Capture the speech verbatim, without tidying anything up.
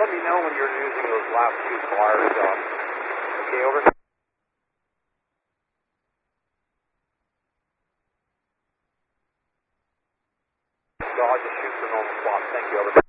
let me know when you're using those last two bars. Um, okay, over. So I'll just shoot for normal swap. Thank you, over.